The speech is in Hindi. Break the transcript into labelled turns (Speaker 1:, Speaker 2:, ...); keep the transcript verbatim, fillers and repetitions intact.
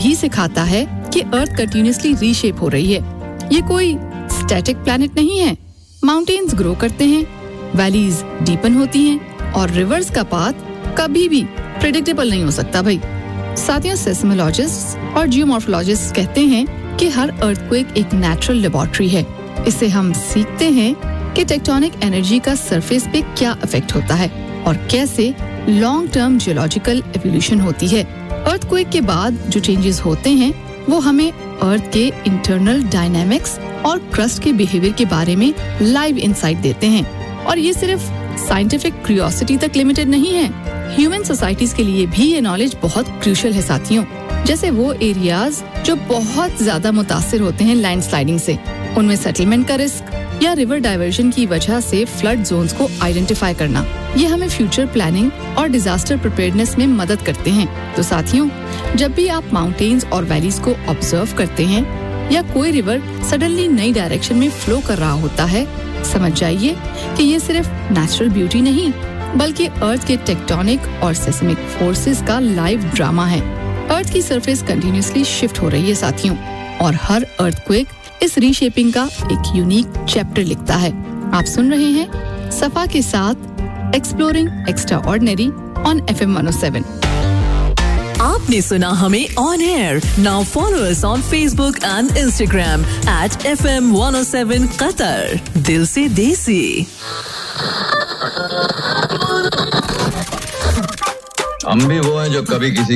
Speaker 1: यही सिखाता है कि अर्थ कंटिन्यूअसली रीशेप हो रही है। ये कोई स्टैटिक प्लैनेट नहीं है। माउंटेन्स ग्रो करते हैं, वैलीज डीपन होती हैं और रिवर्स का पाथ कभी भी प्रेडिक्टेबल नहीं हो सकता भाई। साथियों, सेस्मोलॉजिस्ट्स और जियोमॉर्फोलॉजिस्ट्स कहते हैं कि हर अर्थक्वेक एक नेचुरल लेबोरेटरी है। इससे हम सीखते हैं कि टेक्टोनिक एनर्जी का सरफेस पे क्या इफेक्ट होता है और कैसे लॉन्ग टर्म जियोलॉजिकल एवोल्यूशन होती है। अर्थक्वेक के बाद जो चेंजेस होते हैं वो हमें अर्थ के इंटरनल डायनामिक्स और क्रस्ट के बिहेवियर के बारे में लाइव इंसाइट देते हैं। और ये सिर्फ साइंटिफिक क्यूरियोसिटी तक लिमिटेड नहीं है। ह्यूमन सोसाइटीज के लिए भी ये नॉलेज बहुत क्रूशियल है साथियों। जैसे वो एरियाज जो बहुत ज्यादा मुतासिर होते हैं लैंडस्लाइडिंग से, उनमें सेटलमेंट का रिस्क या रिवर डाइवर्जन की वजह से फ्लड जोन्स को आइडेंटिफाई करना, ये हमें फ्यूचर प्लानिंग और डिजास्टर प्रिपेयर्डनेस में मदद करते हैं। तो साथियों, जब भी आप माउंटेन्स और वैलीज को ऑब्जर्व करते हैं या कोई रिवर सडनली नई डायरेक्शन में फ्लो कर रहा होता है, समझ जाइए कि ये सिर्फ नेचुरल ब्यूटी नहीं बल्कि अर्थ के टेक्टोनिक और सेस्मिक फोर्सेस का लाइव ड्रामा है। अर्थ की सरफेस कंटिन्यूअसली शिफ्ट हो रही है साथियों, और हर अर्थक्वेक इस रीशेपिंग का एक यूनिक चैप्टर लिखता है। आप सुन रहे हैं सफा के साथ exploring extraordinary on F M one O seven.
Speaker 2: आपने सुना हमें on air. Now follow us on Facebook and Instagram at F M one O seven Qatar. दिल से देसी।
Speaker 3: हम भी वो हैं जो कभी किसी